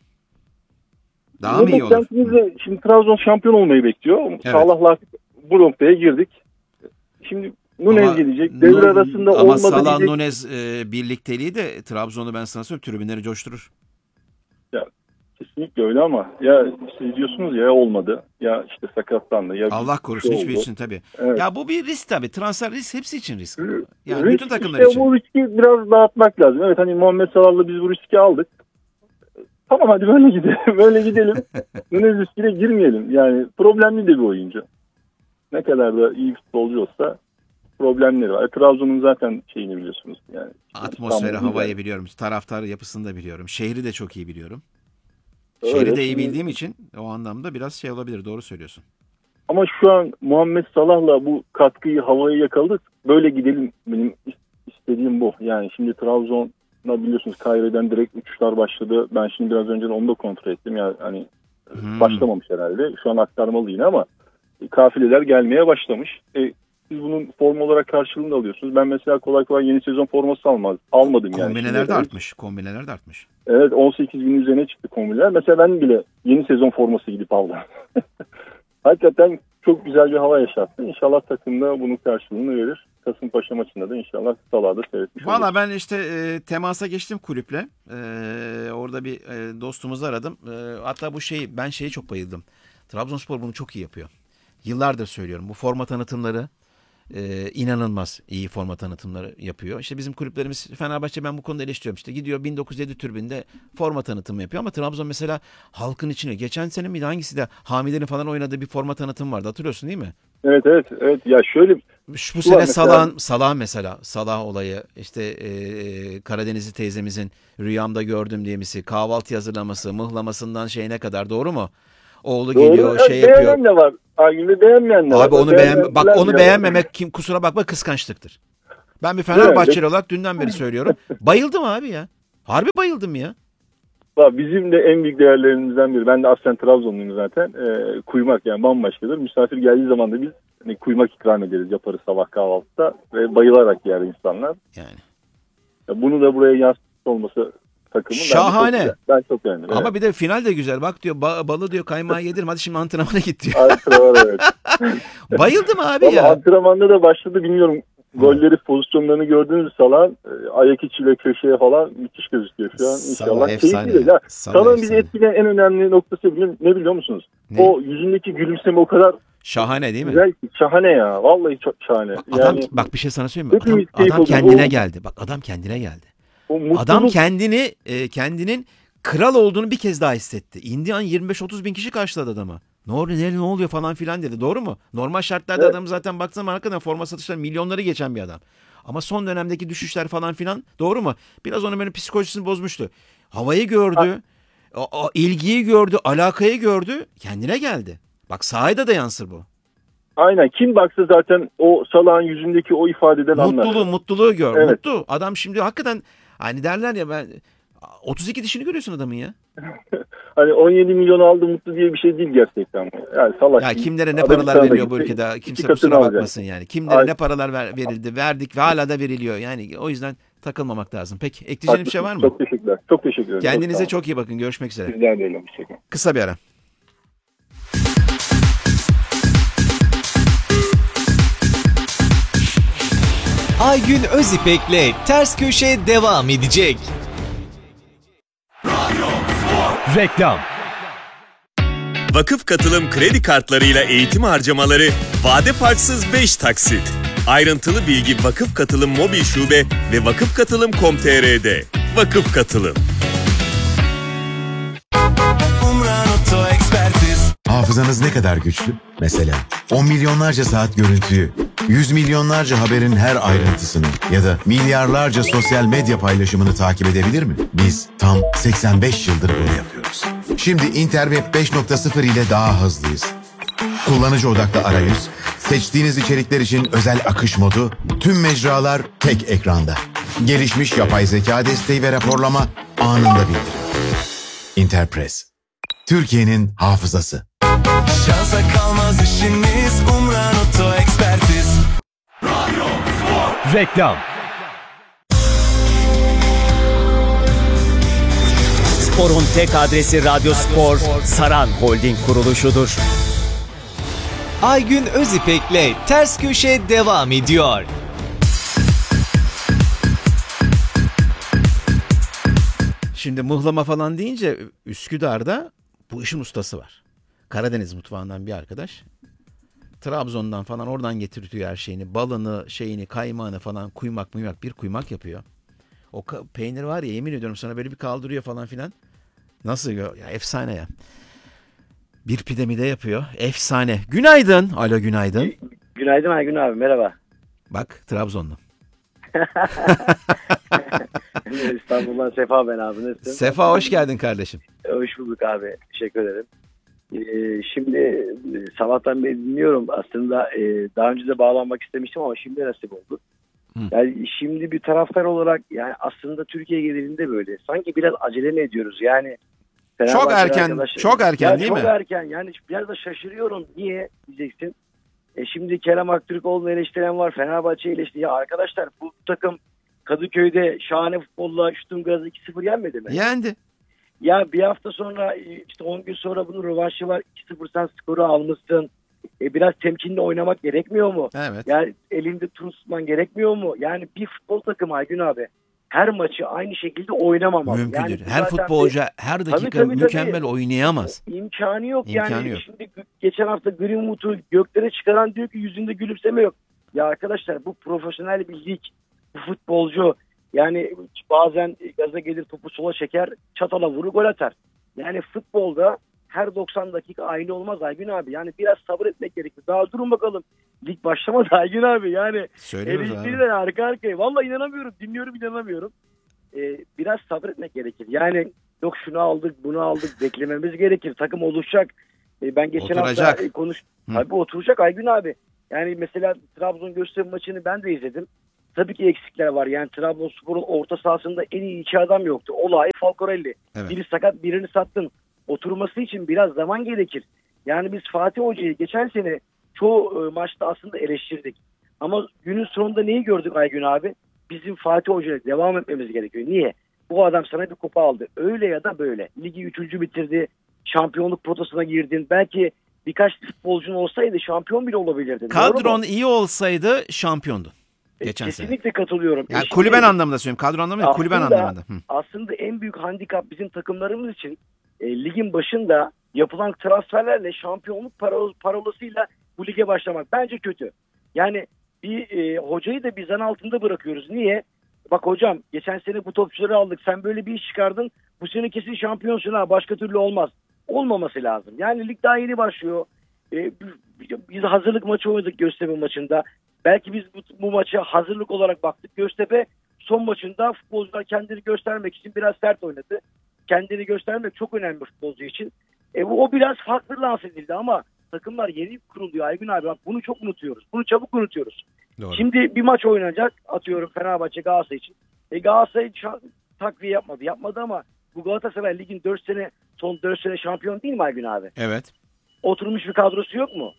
Daha mı iyi olur? Şimdi Trabzon şampiyon olmayı bekliyor. Evet. Salah'la bu noktaya girdik. Şimdi Nunez gelecek. Devre arasında olmadı. Ama Salah Nunez birlikteliği de Trabzon'u ben sana söyleyeyim tribünleri coşturur. Ya kesinlikle öyle ama ya siz diyorsunuz ya olmadı ya işte sakatlandı ya Allah korusun hiçbir için tabii. Evet. Ya bu bir risk tabii. Transfer risk hepsi için risk. Yani risk, bütün takımlar işte için. Bu riski biraz dağıtmak lazım. Evet hani Muhammed Salah'la biz bu riski aldık. Tamam hadi böyle gidelim. Böyle gidelim. Nunez riskine girmeyelim. Yani problemli de bir oyuncu. Ne kadar da iyi futbolcu olsa problemleri var. Trabzon'un zaten şeyini biliyorsunuz. Yani atmosferi, havayı biliyorum. Taraftar yapısını da biliyorum. Şehri de çok iyi biliyorum. Şehri de iyi bildiğim için o anlamda biraz şey olabilir. Doğru söylüyorsun. Ama şu an Muhammed Salah'la bu katkıyı havaya yakaladık. Böyle gidelim. Benim istediğim bu. Yani şimdi Trabzon'la biliyorsunuz Kaire'den direkt uçuşlar başladı. Ben şimdi biraz önce onu da kontrol ettim. Yani hani başlamamış herhalde. Şu an aktarmalı yine ama kafileler gelmeye başlamış. Siz bunun form olarak karşılığını alıyorsunuz. Ben mesela kolay kolay yeni sezon forması almadım yani. Kombineler de artmış. Kombineler de artmış. Evet 18 bin üzerine çıktı kombineler. Mesela ben bile yeni sezon forması gidip aldım. Hakikaten çok güzel bir hava yaşattı. İnşallah takımda bunun karşılığını verir. Kasımpaşa maçında da inşallah Salah'da seyretmiş olur. Valla ben işte temasa geçtim kulüple. Orada bir dostumuzu aradım. Hatta ben şeye çok bayıldım. Trabzonspor bunu çok iyi yapıyor. Yıllardır söylüyorum. Bu forma tanıtımları inanılmaz iyi forma tanıtımları yapıyor. İşte bizim kulüplerimiz Fenerbahçe ben bu konuda eleştiriyorum. İşte gidiyor 1907 türbinde forma tanıtımı yapıyor ama Trabzon mesela halkın içine. Geçen sene miydi hangisi de Hamile'nin falan oynadığı bir forma tanıtım vardı. Hatırlıyorsun değil mi? Evet. Ya şöyle Bu Şu sene var mesela- Salah mesela. Salah olayı işte Karadenizli teyzemizin rüyamda gördüm diyemesi, kahvaltı hazırlaması, mıhlamasından şeyine kadar, doğru mu? Oğlu geliyor, doğru. şey yapıyor. Beğenen de var. Aygün'de beğenmeyen de var. Abi onu Beğenmeyenler onu bile var. beğenmemek, kim kusura bakma, kıskançlıktır. Ben bir Fenerbahçeli olarak dünden beri söylüyorum. Bayıldım abi ya. Harbi bayıldım ya. Bak, bizim de en büyük değerlerimizden biri. Ben de aslen Trabzonluyum zaten. Kuymak yani bambaşkadır. Misafir geldiği zaman da biz hani kuymak ikram ederiz, yaparız sabah kahvaltıda ve bayılarak yer insanlar. Yani. Bunu da buraya yansıtmış olması takımın Şahane. ben çok beğendim. Ama bir de final de güzel. Bak diyor, balı diyor kaymağı yedirme, hadi şimdi antrenmana git diyor. Antrenman, evet. Bayıldım abi Ama ya. antrenmanda da başladı, bilmiyorum. Golleri, pozisyonlarını gördünüz Salah'ın. Ayak içiyle köşeye falan müthiş gözüküyor şu an. Salah İnşallah efsane keyifli. ya. Ya, Salah Salah'ın bizi efsane. etkileyen en önemli noktası ne biliyor musunuz? Ne? O yüzündeki gülümseme o kadar Şahane değil mi? güzel ki. Şahane ya. Vallahi çok şahane. Adam, Yani bak bir şey sana söyleyeyim mi? hepimiz keyif Adam alıyoruz. kendine geldi. Bak adam kendine geldi. o mutluluk, Adam kendinin kral olduğunu bir kez daha hissetti. İndian 25-30 bin kişi karşıladı adamı. Ne oluyor falan filan dedi. Doğru mu? Normal şartlarda Evet. adam zaten baksana hakikaten forma satışları milyonları geçen bir adam. Ama son dönemdeki düşüşler falan filan, doğru mu? Biraz onun böyle psikolojisini bozmuştu. Havayı gördü, ilgiyi gördü, alakayı gördü, kendine geldi. Bak sahada da yansır bu. aynen, kim baksa zaten o Salah'ın yüzündeki o ifadeden anlar. Mutluluğu gör. Evet. Mutlu. Adam şimdi hakikaten, hani derler ya, ben 32 dişini görüyorsun adamın ya. Hani 17 milyon aldı mutlu diye bir şey değil gerçekten. Yani Salah Ya kimlere ne Adam paralar sana veriliyor bu gitti, ülkede? iki Kimse katını kusura alacak. bakmasın yani. Kimlere Aynen. ne paralar verildi, verdik ve hala da veriliyor. Yani o yüzden takılmamak lazım. Peki ekleyeceğiniz bir şey var mı? Çok teşekkürler. Çok teşekkür ederim. Kendinize sağ çok iyi bakın. Görüşmek üzere. olun. Sizler de öyle. Hoşçakalın. Kısa bir ara. Aygün Özipek'le Ters Köşe devam edecek. Reklam. Vakıf Katılım kredi kartlarıyla eğitim harcamaları vade farksız 5 taksit. Ayrıntılı bilgi Vakıf Katılım mobil şube ve vakıfkatılım.com.tr'de. Vakıf Katılım. Umran Oto Ekspertiz. Hafızanız ne kadar güçlü? Mesela 10 milyonlarca saat görüntüyü, 100 milyonlarca haberin her ayrıntısını ya da milyarlarca sosyal medya paylaşımını takip edebilir mi? Biz tam 85 yıldır bunu yapıyoruz. Şimdi Interweb 5.0 ile daha hızlıyız. Kullanıcı odaklı arayüz, seçtiğiniz içerikler için özel akış modu, tüm mecralar tek ekranda. Gelişmiş yapay zeka desteği ve raporlama anında bildirim. Interpress. Türkiye'nin hafızası. Şansa kalmaz işiniz. Umran Oto Ekspertiz. Reklam. Sporun tek adresi Radyo Spor, Saran Holding kuruluşudur. Aygün Özipek'le Ters Köşe devam ediyor. Şimdi mıhlama falan deyince Üsküdar'da bu işin ustası var. Karadeniz mutfağından bir arkadaş. Trabzon'dan falan oradan getirtiyor her şeyini. Balını, şeyini, kaymağını falan, kuymak bir kuymak yapıyor. O peynir var ya, yemin ediyorum sana, böyle bir kaldırıyor falan filan. Nasıl ya, efsane ya. Bir pide mi de yapıyor. Efsane. Günaydın. Alo günaydın. Günaydın Aygün abi, merhaba. Bak Trabzonlu. İstanbul'dan Sefa ben abi, nasılsın? Sefa hoş geldin kardeşim. Hoş bulduk abi, teşekkür ederim. Şimdi sabahtan beri dinliyorum. Aslında daha önce de bağlanmak istemiştim ama şimdi nasip oldu. Yani şimdi bir taraftar olarak, yani aslında Türkiye genelinde böyle. Sanki biraz acele mi ediyoruz? Yani Çok erken değil mi? Çok erken. Yani biraz da şaşırıyorum. Niye diyeceksin? Şimdi Kerem Aktürkoğlu'nu eleştiren var. Fenerbahçe'yi eleştiriyor. Ya arkadaşlar, bu takım Kadıköy'de şahane futbolla Stuttgart'ı 2-0 yenmedi mi? Yendi. Ya bir hafta sonra, işte 10 gün sonra bunun rövanşı var. 2-0 sen skoru almışsın. Biraz temkinli oynamak gerekmiyor mu? Evet. Yani elinde tutman gerekmiyor mu? Yani bir futbol takımı Aygün abi her maçı aynı şekilde oynamamalı. Mümkün değil. Yani her futbolcu her dakika mükemmel oynayamaz. İmkanı yok. İmkanı yani yok. Şimdi geçen hafta Greenwood'u göklere çıkaran diyor ki yüzünde gülümseme yok. Ya arkadaşlar, bu profesyonel bir lig. Bu futbolcu yani bazen gaza gelir, topu sola çeker, çatala vurur, gol atar. Yani futbolda her 90 dakika aynı olmaz Aygün abi. Yani biraz sabır etmek gerekir. Daha durun bakalım. Lig başlamadı Aygün abi. Yani eleştiriler arka arkaya. Vallahi inanamıyorum. Dinliyorum, inanamıyorum. Biraz sabretmek gerekir. Yani yok şunu aldık, bunu aldık. Beklememiz gerekir. Takım oluşacak. Ben geçen hafta Tabii oturacak Aygün abi. Yani mesela Trabzon Göztepe maçını ben de izledim. Tabii ki eksikler var. Yani Trabzonspor'un orta sahasında en iyi iki adam yoktu. Olay, Falcorelli. Evet. Biri sakat, birini sattın. Oturması için biraz zaman gerekir. Yani biz Fatih Hoca'yı geçen sene çoğu maçta aslında eleştirdik. Ama günün sonunda neyi gördük Aygün abi? Bizim Fatih Hoca'ya devam etmemiz gerekiyor. Niye? Bu adam sana bir kupa aldı. Öyle ya da böyle. Ligi 3. bitirdi. Şampiyonluk potasına girdin. Belki birkaç futbolcun olsaydı şampiyon bile olabilirdin. Kadron iyi olsaydı şampiyondun. Kesinlikle katılıyorum. Yani kulüben anlamında söylüyorum. Kadro anlamında değil, kulüben anlamında. Aslında en büyük handikap bizim takımlarımız için ligin başında yapılan transferlerle şampiyonluk parolasıyla bu lige başlamak bence kötü. Yani bir hocayı da bir zan altında bırakıyoruz. Niye? Bak hocam geçen sene bu topçuları aldık. Sen böyle bir iş çıkardın. Bu sene kesin şampiyonsun ha. Başka türlü olmaz. Olmaması lazım. Yani lig daha yeni başlıyor. Biz hazırlık maçı oynadık Göztepe maçında. Belki biz bu maça hazırlık olarak baktık. Göztepe son maçında futbolcular kendini göstermek için biraz sert oynadı. Kendini göstermek çok önemli futbolcu için. O biraz farklı lanse edildi ama takımlar yeni kuruluyor Aygün abi. Bak bunu çok unutuyoruz. Bunu çabuk unutuyoruz. Doğru. Şimdi bir maç oynanacak. Atıyorum Fenerbahçe Galatasaray için. Galatasaray takviye yapmadı. Yapmadı ama bu Galatasaray ligin son 4 sene şampiyon değil mi Aygün abi? Evet. Oturmuş bir kadrosu yok mu?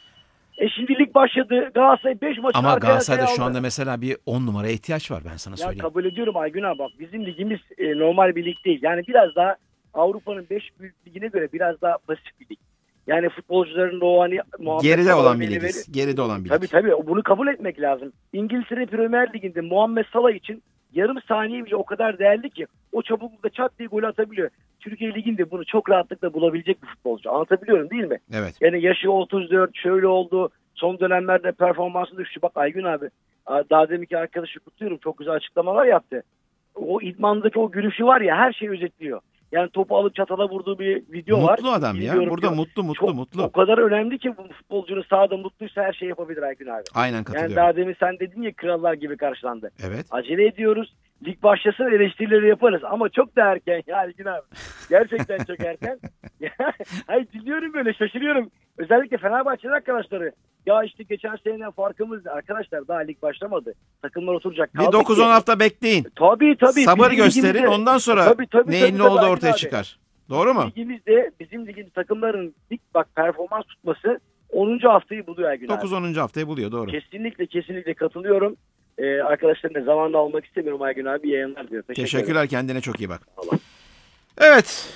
Şimdi lig başladı. Galatasaray 5 maçı ama Galatasaray'da şu anda mesela bir 10 numaraya ihtiyaç var ben sana söyleyeyim. Kabul ediyorum Aygün abi. Bak bizim ligimiz normal bir lig değil. Yani biraz daha Avrupa'nın 5 büyük ligine göre biraz daha pasif bir lig. Yani futbolcuların o hani geride olan bir ligiz. Geride olan bir lig. Tabii bunu kabul etmek lazım. İngiltere Premier Ligi'nde Muhammed Salah için yarım saniye bile o kadar değerli ki o çabuklukla çat diye gol atabiliyor. Türkiye Ligi'nde bunu çok rahatlıkla bulabilecek bir futbolcu. Anlatabiliyorum değil mi? Evet. Yani yaşı 34 şöyle oldu. Son dönemlerde performansı düştü. Bak Aygün abi daha deminki arkadaşı kutluyorum. Çok güzel açıklamalar yaptı. O idmandaki o gülüşü var ya her şeyi özetliyor. Yani topu alıp çatala vurduğu bir video mutlu var. Mutlu adam ya. Burada mutlu. O kadar önemli ki bu futbolcunun sahada mutluysa her şey yapabilir Aygün abi. Aynen katılıyorum. Yani daha demin sen dedin ya krallar gibi karşılandı. Evet. Acele ediyoruz. Lig başlasın eleştirileri yaparız ama çok da erken ya Aygün abi. Gerçekten çok erken. Hayır dinliyorum böyle şaşırıyorum. Özellikle Fenerbahçeli arkadaşları. Ya işte geçen seneden farkımız arkadaşlar daha lig başlamadı. Takımlar oturacak. Bir 9-10 hafta bekleyin. Tabii. Sabır gösterin ondan sonra neyin ne olduğu ortaya çıkar. Doğru mu? Bizim ligimizde takımların performans tutması 10. haftayı buluyor Aygün abi. 9-10. haftayı buluyor doğru. Kesinlikle katılıyorum. Arkadaşlarımla zamanla almak istemiyorum Aygün abi. Yayınlar diyor. Teşekkürler. Kendine çok iyi bak. Allah. Evet.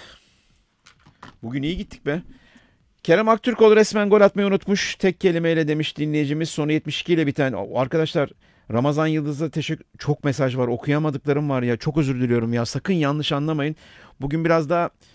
Bugün iyi gittik be. Kerem Aktürkoğlu resmen gol atmayı unutmuş. Tek kelimeyle demiş dinleyicimiz. Sonu 72 ile biten. Arkadaşlar Ramazan Yıldız'a çok mesaj var. Okuyamadıklarım var ya. Çok özür diliyorum ya. Sakın yanlış anlamayın. Bugün biraz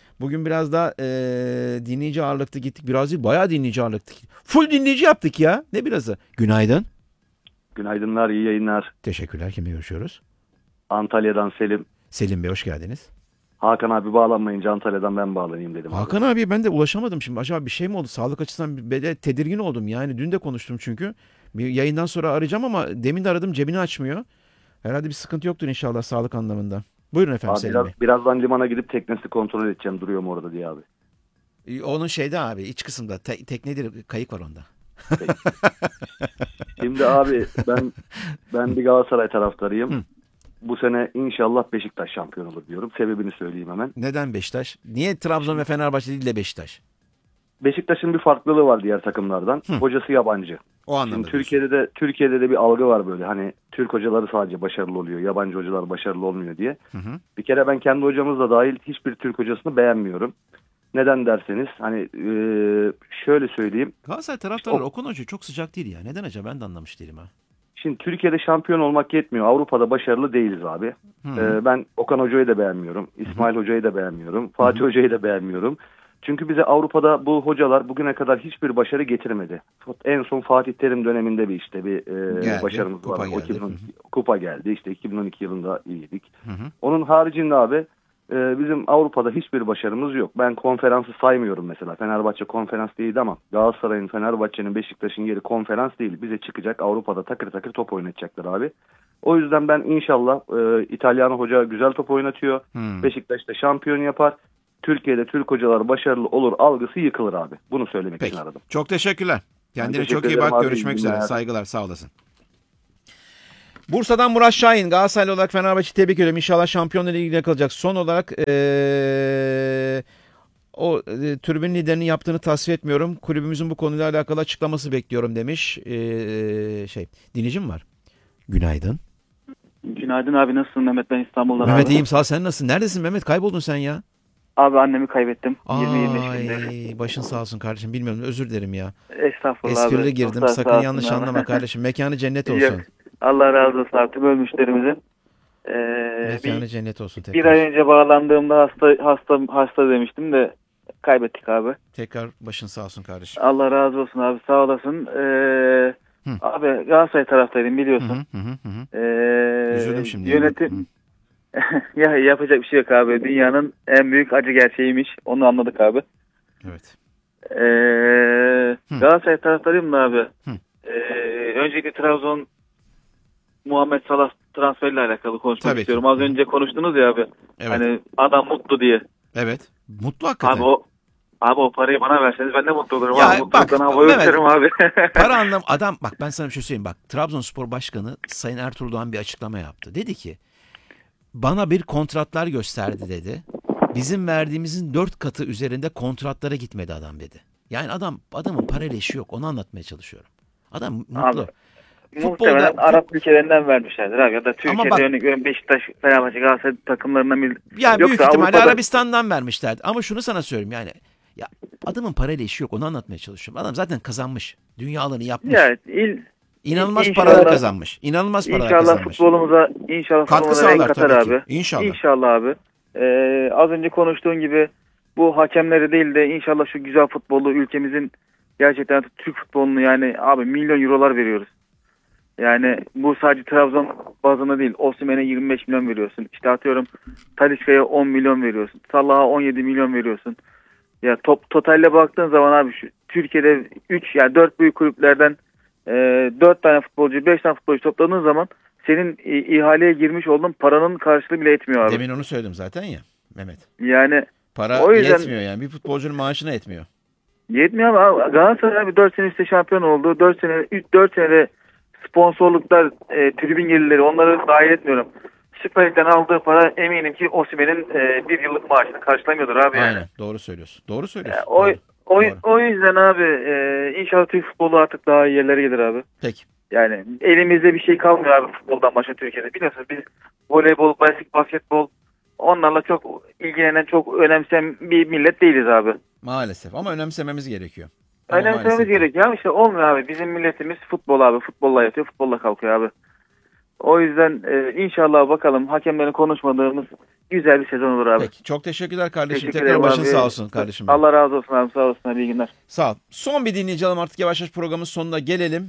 daha dinleyici ağırlıklı gittik. Biraz değil bayağı dinleyici ağırlıklı. Full dinleyici yaptık ya. Ne birazı? Günaydın. Günaydınlar, iyi yayınlar. Teşekkürler. Kimle görüşüyoruz? Antalya'dan Selim. Selim Bey hoş geldiniz. Hakan abi bağlanmayınca Antalya'dan ben bağlanayım dedim. Hakan abi ben de ulaşamadım şimdi. Acaba bir şey mi oldu? Sağlık açısından tedirgin oldum. Yani dün de konuştum çünkü. Bir yayından sonra arayacağım ama demin de aradım cebini açmıyor. Herhalde bir sıkıntı yoktur inşallah sağlık anlamında. Buyurun efendim Selim Bey. Birazdan limana gidip teknesi kontrol edeceğim. Duruyor mu orada diye abi. Onun şeyde abi iç kısımda. Teknedir kayık var onda. Şimdi abi ben bir Galatasaray taraftarıyım. Bu sene inşallah Beşiktaş şampiyon olur diyorum. Sebebini söyleyeyim hemen. Neden Beşiktaş? Niye Trabzon ve Fenerbahçe değil de Beşiktaş? Beşiktaş'ın bir farklılığı var diğer takımlardan. Hocası yabancı. O anlamda. Şimdi Türkiye'de de bir algı var böyle. Hani Türk hocaları sadece başarılı oluyor. Yabancı hocalar başarılı olmuyor diye. Bir kere ben kendi hocamızla dahil hiçbir Türk hocasını beğenmiyorum. Neden derseniz hani şöyle söyleyeyim. Galatasaray taraftarları Okan Hoca çok sıcak değil ya. Neden acaba ben de anlamış değilim ha. Şimdi Türkiye'de şampiyon olmak yetmiyor. Avrupa'da başarılı değiliz abi. Ben Okan Hoca'yı da beğenmiyorum. İsmail Hoca'yı da beğenmiyorum. Fatih Hoca'yı da beğenmiyorum. Çünkü bize Avrupa'da bu hocalar bugüne kadar hiçbir başarı getirmedi. En son Fatih Terim döneminde bir başarımız var. Kupa geldi. İşte 2012 yılında iyiydik. Onun haricinde abi Bizim Avrupa'da hiçbir başarımız yok. Ben konferansı saymıyorum mesela. Fenerbahçe konferans değildi ama Galatasaray'ın, Fenerbahçe'nin, Beşiktaş'ın yeri konferans değil. Bize çıkacak, Avrupa'da takır takır top oynatacaklar abi. O yüzden ben inşallah İtalyan hoca güzel top oynatıyor. Beşiktaş'ta şampiyon yapar. Türkiye'de Türk hocalar başarılı olur algısı yıkılır abi. Bunu söylemek için aradım. Çok teşekkürler. Kendine teşekkür çok iyi ederim bak. abi, Görüşmek iyi üzere. günler. Saygılar. Sağ olasın. Bursa'dan Murat Şahin. Galatasaraylı olarak Fenerbahçe'yi tebrik ediyorum. İnşallah Şampiyonlar Ligi'ne kalacak. Son olarak tribün liderinin yaptığını tasvip etmiyorum. Kulübümüzün bu konuyla alakalı açıklaması bekliyorum demiş. Dinleyicim var. Günaydın. Günaydın abi, nasılsın? Mehmet, ben İstanbul'dan. Mehmet abi. iyiyim sağ ol. Sen nasılsın? Neredesin Mehmet? Kayboldun sen ya. Abi annemi kaybettim. 20-25 günde. Ay başın sağ olsun kardeşim. Bilmiyorum, özür dilerim ya. Estağfurullah abi. Esprili girdim. Çok Sakın sağ yanlış olsun abi. anlama kardeşim. Mekanı cennet olsun. Yok. Allah razı olsun abi. Tüm ölmüşlerimizin. Mekanı cennet olsun tekrar. Bir ay önce bağlandığımda hasta demiştim de kaybettik abi. Tekrar başın sağ olsun kardeşim. Allah razı olsun abi, sağ olasın. Abi Galatasaray taraftaydım biliyorsun. Üzüldüm şimdi. Yönetim ya yapacak bir şey yok abi. Dünyanın en büyük acı gerçeğiymiş. Onu anladık abi. Evet. Galatasaray taraftarıyım da abi. Öncelikle Trabzon Muhammed Salah transferiyle alakalı konuşmak Tabii istiyorum. ki. Az önce konuştunuz ya abi. Evet. Hani adam mutlu diye. Evet. Mutlu hakikaten. Abi o parayı bana verseniz ben de mutlu olurum. Ya abi. bak, Mutluluktan havayı Mehmet, uçarım abi. Para adam bak ben sana bir şey söyleyeyim bak. Trabzonspor Başkanı Sayın Ertuğrul Doğan bir açıklama yaptı. Dedi ki bana bir kontratlar gösterdi dedi. Bizim verdiğimizin 4 katı üzerinde kontratlara gitmedi adam dedi. Yani adamın parayla işi yok. Onu anlatmaya çalışıyorum. Adam mutlu. Abi, muhtemelen Arap ülkelerinden vermişlerdir abi. Ya da Türkiye'de bak, örnek veriyorum Beşiktaş, Fenerbahçe, Galatasaray takımlarından bir... Ya büyük Yoksa ihtimalle Avrupa'da... Arabistan'dan vermişlerdi. Ama şunu sana söyleyeyim yani. Ya adamın parayla işi yok. Onu anlatmaya çalışıyorum. Adam zaten kazanmış. Dünyalarını yapmış. Ya, İnanılmaz İnşallah- paralar kazanmış. İnşallah kazanmış. İnşallah Katkı futbolumuza renk sağlar katar tabii ki. abi. İnşallah. İnşallah abi. Az önce konuştuğun gibi bu hakemleri değil de inşallah şu güzel futbolu ülkemizin gerçekten Türk futbolunu yani abi milyon eurolar veriyoruz. Yani bu sadece Trabzon bazında değil. Osimhen'e 25 milyon veriyorsun. İşte atıyorum Talisca'ya 10 milyon veriyorsun. Salah'a 17 milyon veriyorsun. Ya totalle baktığın zaman abi şu Türkiye'de 4 büyük kulüplerden 4 tane futbolcu, 5 tane futbolcu topladığın zaman senin ihaleye girmiş olduğun paranın karşılığı bile etmiyor abi. Demin onu söyledim zaten ya Mehmet. Yani Para o yüzden yetmiyor yani. Bir futbolcunun maaşına yetmiyor. yetmiyor ama Galatasaray abi 4 sene üstte şampiyon oldu. 4 senede sponsorluklar, tribün gelirleri onları dahil etmiyorum. Süper Lig'den aldığı para eminim ki Osimhen'in 1 yıllık maaşını karşılamıyordur abi. Yani. Aynen. Doğru söylüyorsun. Doğru söylüyorsun. O yüzden abi inşallah Türk futbolu artık daha iyi yerlere gelir abi. Peki. Yani elimizde bir şey kalmıyor abi futboldan başka Türkiye'de. Biliyorsunuz biz voleybol, basketbol onlarla çok ilgilenen, çok önemseyen bir millet değiliz abi. Maalesef ama önemsememiz gerekiyor. Ama Önemsememiz maalesef. gerekiyor ama işte olmuyor abi. Bizim milletimiz futbol abi. Futbolla yatıyor, futbolla kalkıyor abi. O yüzden inşallah bakalım hakemlerin konuşmadığımız güzel bir sezon olur abi. Peki. Çok teşekkürler kardeşim. Teşekkür Tekrar ederim başın abi. sağ olsun kardeşim. Allah razı olsun abi. Sağ olsun. Hadi iyi günler. Sağ ol. Son bir dinleyici alalım artık yavaş yavaş programın sonuna gelelim.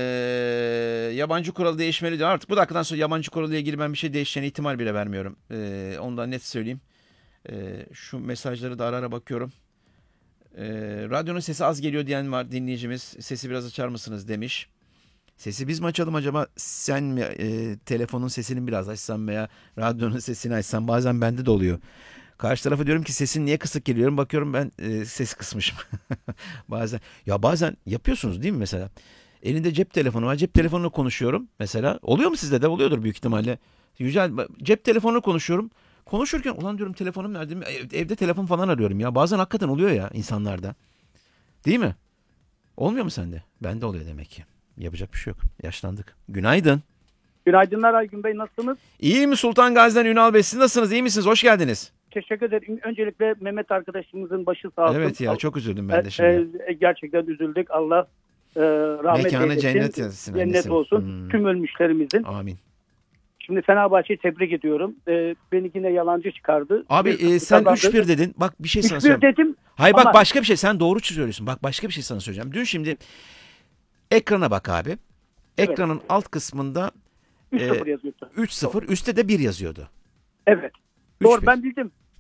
Yabancı kuralı değişmeli diyor. Artık bu dakikadan sonra yabancı kuralıyla ilgili ben bir şey değişeceğine ihtimal bile vermiyorum. Onu da net söyleyeyim. Şu mesajları da ara ara bakıyorum. Radyonun sesi az geliyor diyen var dinleyicimiz. Sesi biraz açar mısınız demiş. Sesi biz mi açalım acaba? Sen mi telefonun sesini biraz açsan veya radyonun sesini açsan, bazen bende de oluyor. Karşı tarafa diyorum ki sesin niye kısık geliyorum? Bakıyorum ben ses kısmışım. bazen yapıyorsunuz değil mi mesela? Elinde cep telefonu var. Cep telefonuyla konuşuyorum mesela. Oluyor mu sizde de? Oluyordur büyük ihtimalle. Güzel. Cep telefonuyla konuşuyorum. Konuşurken ulan diyorum telefonum nerede? Evde telefon falan arıyorum ya. Bazen hakikaten oluyor ya insanlarda. Değil mi? Olmuyor mu sende? Bende oluyor demek ki. Yapacak bir şey yok. Yaşlandık. Günaydın. Günaydınlar Aygün Bey, nasılsınız? İyi mi Sultan Gazi'den Ünal Bey? Siz nasılsınız? İyi misiniz? Hoş geldiniz. Teşekkür ederim. Öncelikle Mehmet arkadaşımızın başı sağ olsun. Evet ya, çok üzüldüm ben de şimdi. Gerçekten üzüldük. Allah rahmet mekanı eylesin. cennet etsin. Cennet olsun. Tüm ölmüşlerimizin. Amin. Şimdi Fenerbahçe'yi tebrik ediyorum. Beni yine yalancı çıkardı. Abi sen 3-1 dedin. Bak bir şey sana söyleyeyim. 3-1 dedim. Hayır bak ama... başka bir şey. Sen doğru söylüyorsun. Bak başka bir şey sana söyleyeceğim. Dün şimdi ekrana bak abi. Ekranın alt kısmında 3-0 yazıyordu. 3-0. Üstte de 1 yazıyordu. Evet. Doğru, ben bildim.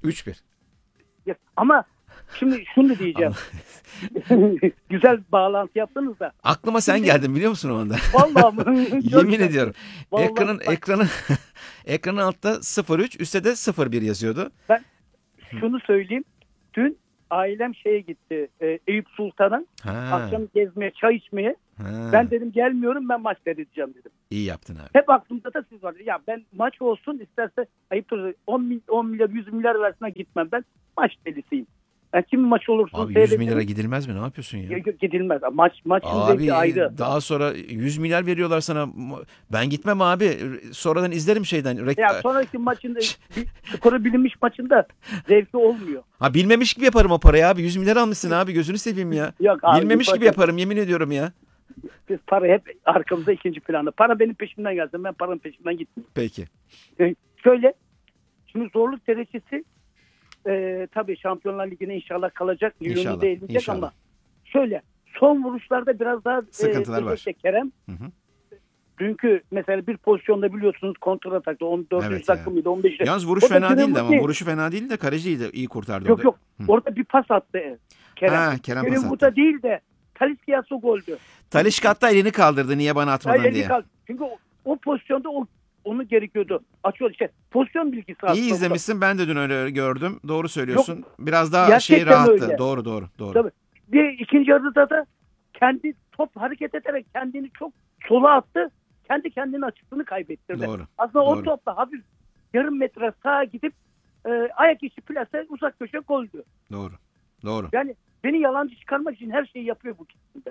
3-1. Ama şimdi şunu diyeceğim. Güzel bağlantı yaptınız da. Aklıma sen geldin biliyor musun o anda? Vallahi Yemin ediyorum. Vallahi Ekranın altta 0-3, üstte de 0-1 yazıyordu. Ben şunu söyleyeyim. Dün ailem şeye gitti. Eyüp Sultan'a. Akşam gezmeye, çay içmeye. Ben dedim gelmiyorum, ben maç seyredeceğim dedim. İyi yaptın abi. Hep aklımda da siz var. Ya ben maç olsun, isterse ayıptır 10 milyar 100 milyar versine gitmem, ben maç delisiyim. Yani kim maç olursa abi 100 milyara gidilmez mi? Ne yapıyorsun ya? Gidilmez. Maçın zevki ayrı. Daha sonra 100 milyar veriyorlar sana. Ben gitmem abi. Sonradan izlerim şeyden. Ya sonraki maçında skoru bilinmiş maçında zevki olmuyor. Ha bilmemiş gibi yaparım o parayı abi. 100 milyar almışsın abi. Gözünü seveyim ya. Yok abi, bilmemiş gibi yaparım yemin ediyorum ya. Biz para hep arkamızda, ikinci planda. Para benim peşimden gelsin. Ben paranın peşinden gitmiyorum. Peki. Şöyle. Şimdi zorluk derecesi tabii Şampiyonlar Ligi'ne inşallah kalacak. Lyon'u da eğilecek ama şöyle son vuruşlarda biraz daha sıkıntılar var. Kerem. Hı. Dünkü mesela bir pozisyonda biliyorsunuz kontratakta 14. dakika mıydı 15. dakika. Yalnız vuruş fena değildi ama vuruşu fena değildi de kaleci de iyi kurtardı. Yok. Orada bir pas attı Kerem. Kerem pas attı. Burada değil de Talisca'sı goldü. Talisca hatta elini kaldırdı niye bana atmadın diye. Çünkü o pozisyonda onu gerekiyordu. Açıyor pozisyon bilgisi aslında. İyi izlemişsin. Ben de dün öyle gördüm. Doğru söylüyorsun. Yok, biraz daha gerçekten rahattı. Öyle. Doğru. Tabii. Bir ikinci yarıda da kendi top hareket ederek kendini çok sola attı. Kendi kendine açısını kaybettirdi. Doğru. Aslında o topla hafif yarım metre sağa gidip ayak içi plase uzak köşe goldü. Doğru. Yani beni yalancı çıkarmak için her şeyi yapıyor bu kesimde.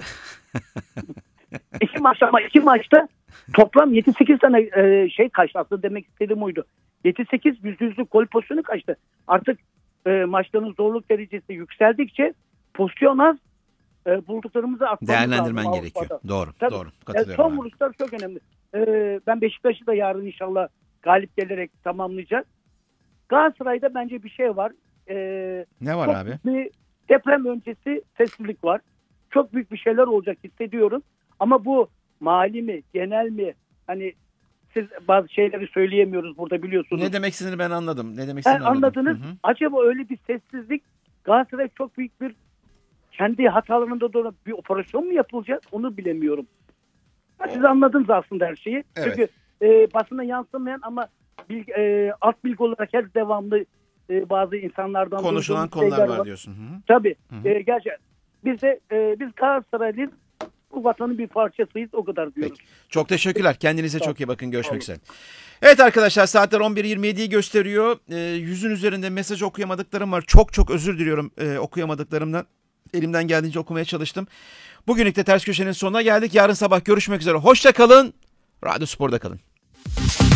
İki maçta toplam 7-8 tane kaçtı. Aslında demek istediğim oydu. 7-8 %100'lük gol pozisyonu kaçtı. Artık maçların zorluk derecesi yükseldikçe pozisyon az, bulduklarımızı atmamız değerlendirmen lazım gerekiyor. Avrupa'da. Doğru. Katılıyorum. Son vuruşlar çok önemli. Ben Beşiktaş'ı da yarın inşallah galip gelerek tamamlayacak. Galatasaray'da bence bir şey var. Ne var abi? Bir deprem öncesi sessizlik var. Çok büyük bir şeyler olacak hissediyorum. Ama bu mali mi, genel mi? Hani siz bazı şeyleri söyleyemiyoruz burada biliyorsunuz. Ne demek istediğini ben anladım. Anladınız. Hı-hı. Acaba öyle bir sessizlik Galatasaray çok büyük bir kendi hatalarında doğru bir operasyon mu yapılacak? Onu bilemiyorum. Siz anladınız aslında her şeyi. Evet. Çünkü basına yansımayan ama alt bilgi olarak her devamlı bazı insanlardan konuşulan konular var diyorsun. Hı-hı. Tabii. Gerçekten. Biz Galatasaray'ın bu vatanın bir parçasıyız, o kadar diyoruz. Peki. Çok teşekkürler. Kendinize çok iyi bakın. Görüşmek üzere. Evet arkadaşlar, saatler 11.27'yi gösteriyor. 100'ün üzerinde mesaj okuyamadıklarım var. Çok özür diliyorum okuyamadıklarımdan. Elimden geldiğince okumaya çalıştım. Bugünlük de Ters Köşe'nin sonuna geldik. Yarın sabah görüşmek üzere. Hoşça kalın. Radyo Spor'da kalın.